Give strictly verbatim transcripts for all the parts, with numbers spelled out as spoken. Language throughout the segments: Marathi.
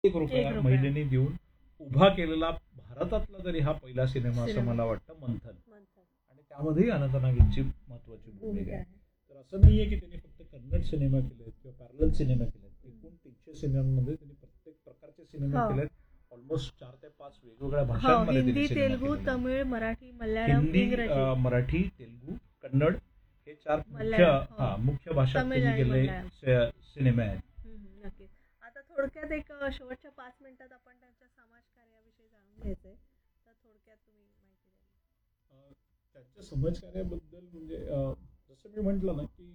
एक रुपया महिलेने देऊन उभा केलेला भारतातला तरी हा पहिला सिनेमा असं मला वाटतं मंथन. आणि त्यामध्येही अनंत नाग यांची महत्वाची भूमिका आहे. तर असं नाहीये की त्यांनी फक्त कन्नड सिनेमा केलेत किंवा पॅरलल सिनेमा केलेत. एकूण तीनशे सिनेमांमध्ये त्यांनी प्रत्येक प्रकारचे सिनेमा केलेत. ऑलमोस्ट चार ते पाच वेगवेगळ्या भाषांमध्ये हिंदी, तेलुगू, तमिळ, मराठी, मल्याळम, हिंदी, मराठी, तेलुगू, कन्नड हे चार मुख्य हा मुख्य भाषा त्यांनी केलेले सिनेमे आहेत. नक्कीच. आता थोडक्यात एक शेवटच्या पाच मिनिटात आपण त्यांच्या समाजकार्याविषयी जाणून घ्यायचंय, तर थोडक्यात तुम्ही माहिती द्या. त्यांच्या समाजकार्याबद्दल म्हणजे जसं मी म्हटलं ना की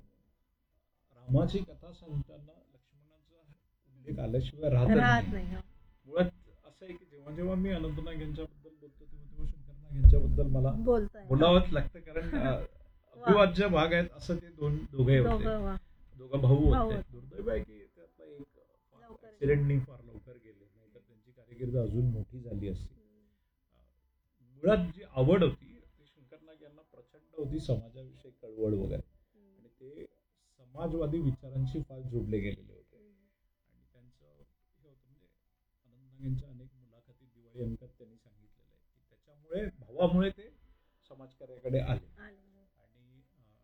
रामाची कथा सांगताना लक्ष्मणाचा उल्लेख आल्याशिवाय राहत नाही. मुळात असं आहे की जेव्हा जेव्हा मी अनंत नाग यांच्याबद्दल बोलतो तेव्हा तेव्हा शंकर नाग यांच्याबद्दल मला बोलावंच लागतं, कारण अविभाज्य भाग आहेत असं ते दोन दोघे होते, दोघं भाऊ होते. दुर्दैव आहे की त्यातला एक ऍक्सिडेंटनी फार लवकर गेले, नाहीतर त्यांची कारकीर्द अजून मोठी झाली असती. मुळात जी आवड होती ती शंकर नाग यांना प्रचंड होती, समाजाविषयी कळवळ वगैरे, आणि ते समाजवादी विचारांशी फार जोडले गेलेले होते. आणि त्यांचं हे होतं म्हणजे अनंत नाग यांच्या अनेक मुलाखती दिवाळी अंकात त्यांनी सांगितलेलं आहे की त्याच्यामुळे भावामुळे ते समाजकार्याकडे आले. आणि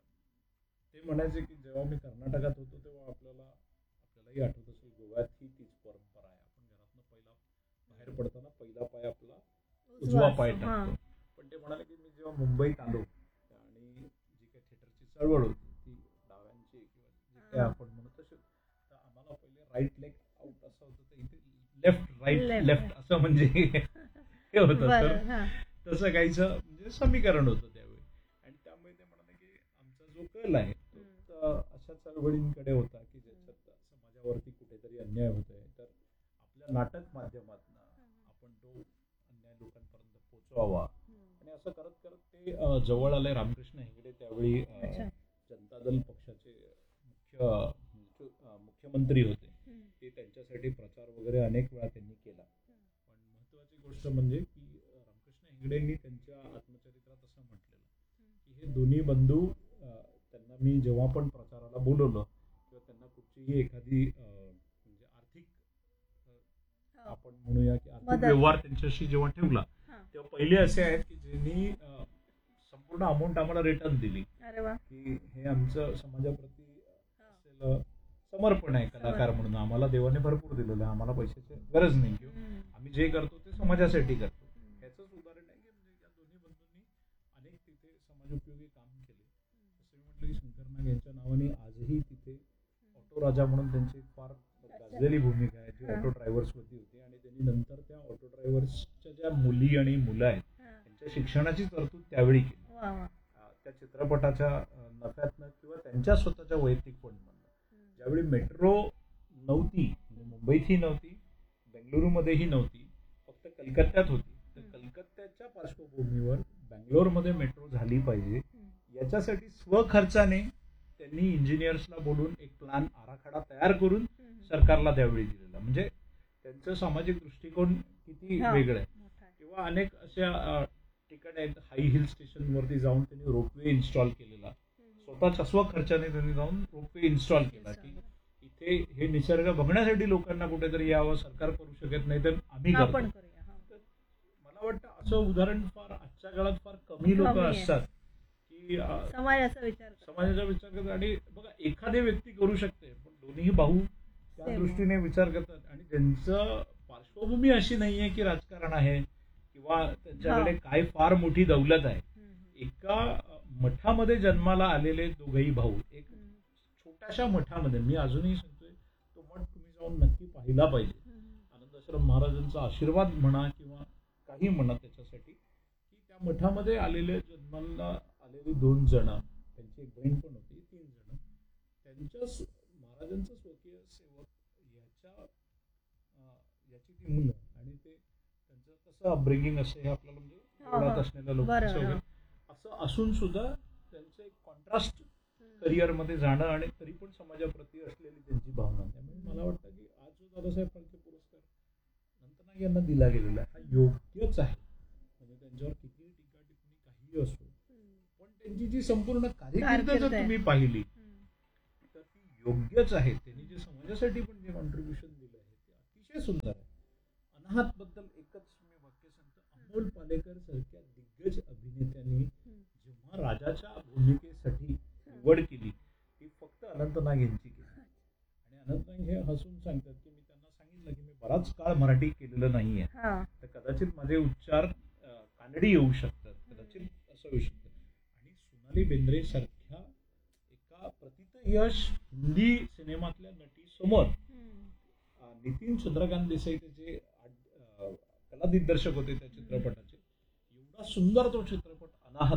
ते म्हणायचे की जेव्हा मी कर्नाटकात होतो तेव्हा आपल्याला आपल्यालाही आठवत असेल गोव्यात ही तीच परंपरा आहे, आपण घरातनं पहिला बाहेर पडताना पहिला पाय आपला उजवा पाय टाकतो. पण ते म्हणाले की मी जेव्हा मुंबईत आलो आणि जी काही थिएटरची चळवळ होती ती डाव्यांची किंवा जी काय आपण म्हणत असेल तर आम्हाला पहिले राईट लेग आउट असं होतं, तर इथे लेफ्ट राईट लेफ्ट असं म्हणजे हे होतं. तर तसं काहीचं म्हणजे समीकरण होतं त्यावेळी. आणि त्यामुळे ते म्हणाले की आमचा जो कल आहे तो अशा चळवळींकडे होता की ज्याच्यात समाजावरती कुठेतरी अन्याय होत आहे, तर आपल्या नाटक माध्यमातून आपण तो अन्याय लोकांपर्यंत पोहोचवावा. आणि असं करत करत ते जवळ आले. रामकृष्ण हेगडे त्यावेळी जनता दल पक्षाचे मुख्य मुख्यमंत्री होते. ते त्यांच्यासाठी प्रचार वगैरे अनेक वेळा त्यांनी केला. पण महत्वाची गोष्ट म्हणजे की रामकृष्ण हेगडेंनी त्यांच्या आत्मचरित्रात असं म्हटलेलं की हे दोन्ही बंधू, त्यांना मी जेव्हा पण प्रचाराला बोलवलं किंवा त्यांना कुठचीही एखादी म्हणजे आर्थिक आपण म्हणूया की आर्थिक व्यवहार त्यांच्याशी जेव्हा ठेवला तेव्हा पहिले असे आहेत की ज्यांनी संपूर्ण अमाऊंट आम्हाला रिटर्न दिली, की हे आमचं समाजाप्रती असलेलं समर्पण आहे कलाकार म्हणून. आम्हाला देवाने भरपूर दिलेलं आहे, आम्हाला पैशाची गरज नाही किंवा आम्ही जे करतो ते समाजासाठी करतो. ह्याचंच उदाहरण आहे की म्हणजे या दोन्ही बंधूंनी अनेक तिथे समाजोपयोगी काम केले. असं मी म्हटलं की शंकर नाग यांच्या नावाने आजही तिथे ऑटो राजा म्हणून त्यांची फार गाजलेली भूमिका आहे, जी ऑटो ड्रायव्हर्स वरती होती. आणि त्यांनी नंतर त्या ऑटो ड्रायव्हर्सच्या ज्या मुली आणि मुलं आहेत त्यांच्या शिक्षणाची तरतूद त्यावेळी केली, त्या चित्रपटाच्या नफ्यातनं किंवा त्यांच्या स्वतःच्या वैयक्तिक फंडमधनं. ज्यावेळी मेट्रो नव्हती, म्हणजे मुंबईतही नव्हती, बेंगलुरूमध्येही नव्हती, फक्त कलकत्त्यात होती, तर कलकत्त्याच्या पार्श्वभूमीवर बँगलोरमध्ये मेट्रो झाली पाहिजे याच्यासाठी स्वखर्चाने त्यांनी इंजिनियर्सला बोलून एक प्लॅन आराखडा तयार करून सरकारला त्यावेळी दिलेला. म्हणजे त्यांचं सामाजिक दृष्टिकोन किती वेगळं आहे. किंवा अनेक अशा ठिकाणी आहेत, हाय हिल स्टेशनवरती जाऊन त्यांनी रोपवे इन्स्टॉल केलेला, स्वतःच्या स्वखर्चाने त्यांनी जाऊन रोपवे इन्स्टॉल केला की इथे हे निसर्ग बघण्यासाठी लोकांना कुठेतरी यावं, सरकार करू शकत नाही तर आम्ही करतो. मला वाटतं असं उदाहरण फार आजच्या काळात फार कमी लोक असतात की समाजाचा विचार समाजाचा विचार करतात. आणि बघा एखादी व्यक्ती करू शकते, पण दोन्ही भाऊ त्या दृष्टीने विचार करतात. आणि त्यांचं पार्श्वभूमी अशी नाहीये की राजकारण आहे किंवा त्यांच्याकडे काय फार मोठी दौलत आहे. एका मठामध्ये जन्माला आलेले दोघही भाऊ, एक छोट्याशा मठामध्ये, मी अजूनही सांगतोय तो मठ तुम्ही जाऊन नक्की पाहिला पाहिजे. आनंदाश्रम महाराजांचा आशीर्वाद म्हणा किंवा काही म्हणा त्याच्यासाठी, की त्या मठामध्ये आलेले जन्माला आलेली दोन जण, त्यांची एक बहीण पण होती, तीन जण, त्यांच्या महाराजांचं स्वकीय सेवक याच्या याची ती मुलं. आणि ते त्यांचं कसं अपब्रिंगिंग असं हे आपल्याला म्हणजे ओळख असलेल्या लोकांचं असं असून सुद्धा त्यांचं एक कॉन्ट्रास्ट करिअरमध्ये जाणं आणि तरी पण समाजाप्रती असलेली त्यांची भावना. त्यामुळे मला वाटतं की आज जो दादासाहेब फाळके पुरस्कार अनंत नाग यांना दिला गेलेला हा योग्यच आहे. म्हणजे त्यांच्यावर किती टीका टिप्पणी काही असो, पण त्यांची जी संपूर्ण कारकीर्द जर तुम्ही पाहिली तर ती योग्यच आहे. त्यांनी जे समाजासाठी पण जे कॉन्ट्रीब्युशन दिलं आहे ते अतिशय सुंदर आहे. अनाहत बद्दल एकच मी वाक्य सांगतो, अमोल पालेकर सारख्या दिग्गज अभिनेत्यांनी जेव्हा राजाच्या भूमिकेसाठी निवड केली ती फक्त अनंत नाग यांची केली. आणि अनंत नाग हे हसून सांगतात की मी त्यांना सांगितलं की मी बराच काळ मराठी केलेलं नाहीये, तर कदाचित माझे उच्चार अं, कानडी येऊ शकतात, कदाचित असं होऊ शकतं. आणि सोनाली बेंद्रे सारख्या एका प्रथित यश हिंदी सिनेमातल्या नटी समोर अं, नितीन चंद्रकांत देसाई त्याचे अं, कला दिग्दर्शक होते त्या चित्रपटाचे. एवढा सुंदर तो चित्रपट अनाहत,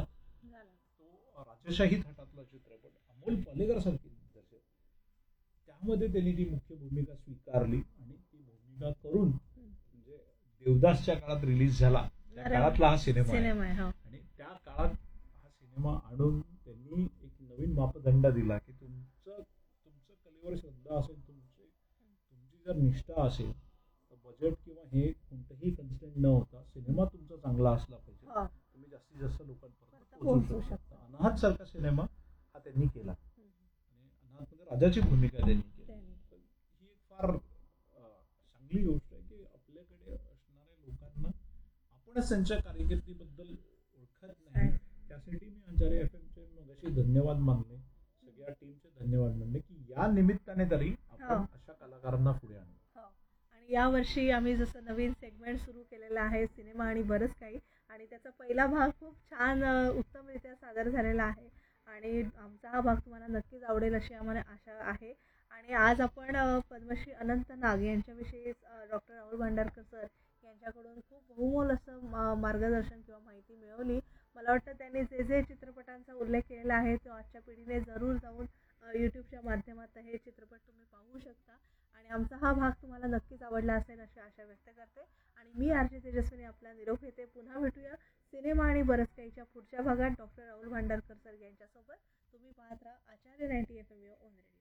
तो राजशाही थाटातला चित्रपट, अमोल पालेकर सारखे दिग्दर्शक, त्यामध्ये त्यांनी ती मुख्य भूमिका स्वीकारली आणि ती भूमिका करून म्हणजे देवदासच्या काळात रिलीज झाला त्या काळातला हा सिनेमा आहे. आणि त्या काळात हा सिनेमा आणून त्यांनी एक नवीन मापदंड दिला की तुमचं तुमचं कलेवर श्रद्धा असेल, तुमचे तुमची जर निष्ठा असेल तर बजेट किंवा हे कोणतंही कन्स्टंट न होता सिनेमा तुमचा चांगला असला पाहिजे, तुम्ही जास्तीत जास्त लोकांपर्यंत पोहोचू शकता. अनाहत सारखा सिनेमा हा त्यांनी केला आणि अनाहतमध्ये राजाची भूमिका त्यांनी केली. तर ही एक फार अं, चांगली गोष्ट आहे की आपल्याकडे असणाऱ्या लोकांना आपणच त्यांच्या कारकिर्दीबद्दल ओळखत नाही. त्यासाठी मी अंजारे एफ एमचे मगाशी धन्यवाद मानले, सगळ्या टीमचे धन्यवाद मानले की या निमित्ताने तरी आपण अशा कलाकारांना पुढे आणू. आणि यावर्षी आम्ही जसं नवीन सेगमेंट सुरू केलेलं आहे सिनेमा आणि बरंच काही, आणि त्याचा पहिला भाग खूप छान उत्तमरित्या सादर झालेला आहे आणि आमचा हा भाग तुम्हाला नक्कीच आवडेल अशी आम्हाला आशा आहे. आणि आज आपण पद्मश्री अनंत नाग यांच्याविषयी डॉक्टर राहुल भांडारकर सर यांच्याकडून खूप बहुमोल असं मार्गदर्शन किंवा माहिती मिळवली. मला वाटतं त्यांनी जे जे चित्रपटांचा उल्लेख केलेला आहे तो आजच्या पिढीने जरूर जाऊन यूट्यूबच्या माध्यमात हे चित्रपट तुम्ही पाहू शकता. आणि आमचा हा भाग तुम्हाला नक्कीच आवडला असेल अशी आशा व्यक्त करते आणि मी आरजे तेजस्विनी आपला निरोप घेते. पुन्हा भेटूया सिनेमा आणि बरंच काहीच्या पुढच्या भागात डॉक्टर राहुल भांडारकर सर यांच्यासोबत. तुम्ही पाहत राहा आचार्य ninety F M on radio.